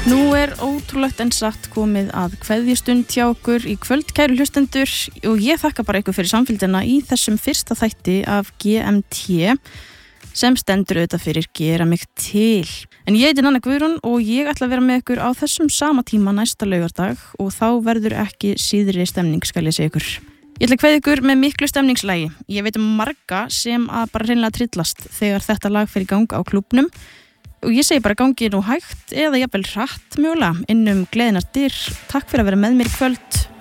Nú ótrúlegt en satt komið að kveðjustund hjá okkur í kvöld, kæru hlustendur, og ég þakka bara ykkur fyrir samfylgdina í þessum fyrsta þætti af GMT sem stendur auðvitað fyrir Gera mig til. En ég heiti Nanna Guðrún og ég ætla að vera með ykkur á þessum sama tíma næsta laugardag og þá verður ekki síðri stemning, skal ég segja ykkur. Ég ætla að kveðja ykkur með miklu stemningslagi. Ég veit marga sem að bara hreinlega trillast þegar þetta lag fer í gang á klúbbnum. Og ég segi bara gangi nú hægt eða jafnvel hratt mögulega inn gleðinar dyr. Takk fyrir að vera með mér í kvöld.